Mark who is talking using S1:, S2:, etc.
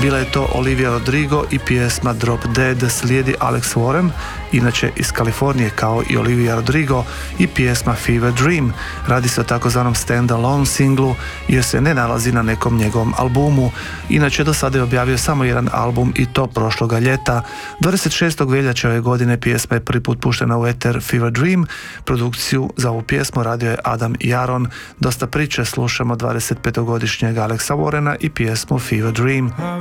S1: Bila je to Olivia Rodrigo i pjesma Drop Dead, slijedi Alex Warren, inače iz Kalifornije kao i Olivia Rodrigo, i pjesma Fever Dream. Radi se o takozvanom stand-alone singlu jer se ne nalazi na nekom njegovom albumu. Inače, do sada je objavio samo jedan album i to prošloga ljeta. 26. veljače ove godine pjesma je prvi put puštena u eter Fever Dream. Produkciju za ovu pjesmu radio je Adam Jaron. Dosta priče, slušamo 25-godišnjeg Alexa Warrena i pjesmu Fever Dream.
S2: How